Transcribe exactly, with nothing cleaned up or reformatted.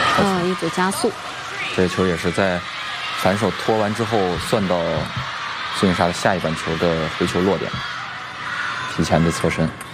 呃，一组加速。 这个球也是在反手拖完之后算到孙颖莎的下一板球的回球落点，提前的侧身。